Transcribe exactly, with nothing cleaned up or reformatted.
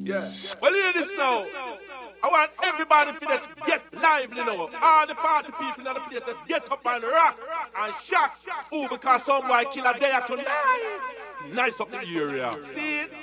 Yeah. Well, hear this now. I want everybody to just get lively now. All the party people in the place, just get up and rock and shock. Oh, because some boy kill a day or tonight. Nice up the area. See it?